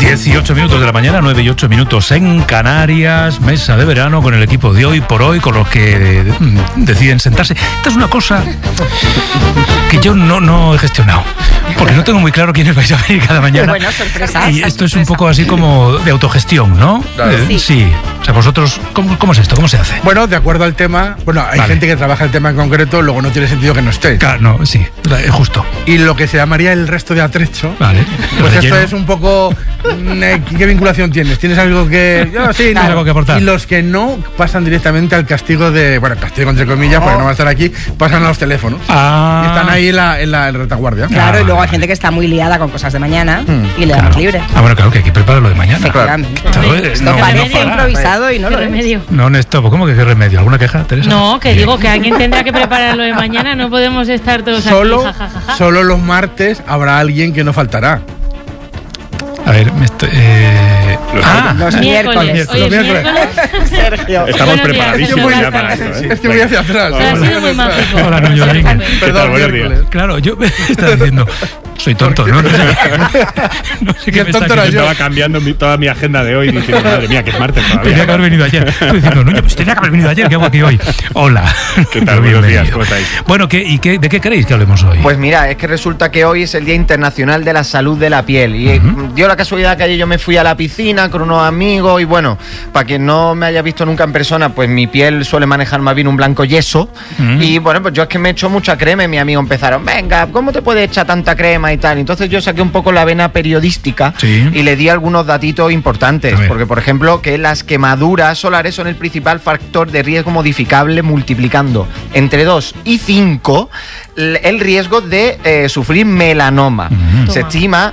18 minutos de la mañana, 9 y 8 minutos en Canarias, mesa de verano con el equipo de Hoy por Hoy, con los que deciden sentarse. Esta es una cosa que yo no he gestionado, porque no tengo muy claro quiénes vais a venir cada mañana. Bueno, sorpresa. Y esto es un poco así como de autogestión, ¿no? Claro. Sí. O sea, vosotros, ¿cómo es esto? ¿Cómo se hace? Bueno, de acuerdo al tema, hay gente que trabaja el tema en concreto, luego no tiene sentido que no esté. Claro, no, sí, es justo. Y lo que se llamaría el resto de atrecho, Vale. pues esto es un poco... ¿Qué vinculación tienes? ¿Tienes algo que...? Yo, sí, no. Algo que aportar. Y los que no pasan directamente al castigo de... Bueno, castigo entre comillas, porque no van a estar aquí, pasan a los teléfonos. Y están ahí en la retaguardia. Claro, y luego hay gente que está muy liada con cosas de mañana y le damos libre. Bueno, claro, que hay que preparar lo de mañana. Efectivamente. Claro, Esto parece improvisado y no lo es. No, Néstor, ¿cómo que qué remedio? ¿Alguna queja, Teresa? No, que digo que alguien tendrá que preparar lo de mañana, no podemos estar todos aquí, jajajaja. Solo los martes habrá alguien que no faltará. A ver, Los miércoles. Hoy es miércoles. Sergio. Estamos Buenos días, preparadísimos Sergio. ya para esto. Es que voy hacia atrás. Ha sido muy mágico. Hola, Nuño, venga. Perdón, Buenos miércoles. Claro, yo estaba diciendo, soy tonto, ¿no? No sé qué me está tonto era diciendo. Estaba cambiando toda mi agenda de hoy diciendo, madre mía, que es martes Tenía que todavía. haber venido ayer. Estoy diciendo, Nuño, pues tenía que haber venido ayer. ¿Qué hago aquí hoy? Hola. ¿Qué tal? Buenos días, ¿cómo estáis? Bueno, ¿de qué queréis que hablemos hoy? Pues mira, es que resulta que hoy es el Día Internacional de la Salud de la Piel y dio la casualidad que ayer yo me fui a la piscina con unos amigos y bueno, para quien no me haya visto nunca en persona, pues mi piel suele manejar más bien un blanco yeso y bueno, pues yo es que me echo mucha crema y mis amigos empezaron, venga, ¿cómo te puedes echar tanta crema y tal? Entonces yo saqué un poco la vena periodística y le di algunos datitos importantes, porque por ejemplo que las quemaduras solares son el principal factor de riesgo modificable, multiplicando entre 2 y 5 el riesgo de sufrir melanoma. Se estima,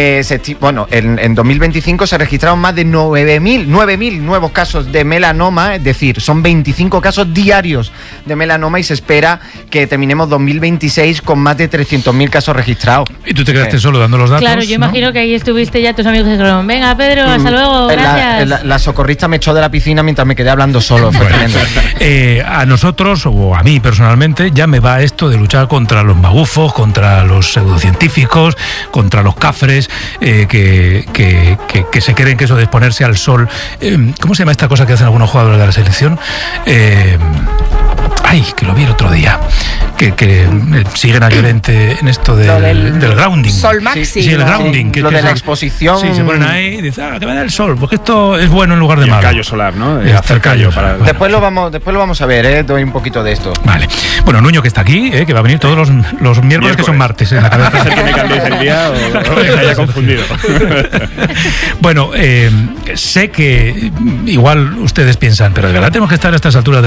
en 2025 se registraron más de 9.000 nuevos casos de melanoma, es decir, son 25 casos diarios de melanoma y se espera que terminemos 2026 con más de 300.000 casos registrados. Y tú te quedaste solo dando los datos. Claro, yo ¿no? imagino que ahí estuviste ya tus amigos que dijeron, venga Pedro, hasta luego, gracias. La socorrista me echó de la piscina mientras me quedé hablando solo. Fue tremendo. A nosotros, o a mí personalmente, ya me va esto de luchar contra los magufos, contra los pseudocientíficos, contra los cafres que se creen que eso de exponerse al sol. ¿Cómo se llama esta cosa que hacen algunos jugadores de la selección? Que lo vi el otro día. Que siguen a Llorente en esto del grounding. Sol máximo. Sí, el grounding. Lo de la exposición. Sí, se ponen ahí y dicen, que me da el sol, porque esto es bueno en lugar de Y el malo. callo solar, ¿no? Hacer callo. Para... Después lo vamos a ver, doy un poquito de esto. Vale. Bueno, Nuño, que está aquí, que va a venir todos los miércoles, que son martes en la cabeza. Puede ser que me cambiéis el día o que me haya confundido. Bueno, sé que igual ustedes piensan, pero de verdad tenemos que estar a estas alturas